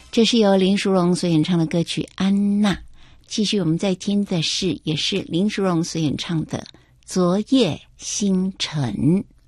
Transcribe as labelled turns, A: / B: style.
A: 这是由林淑荣所演唱的歌曲《安娜》。继续我们在听的是也是林淑荣所演唱的《昨夜星辰》。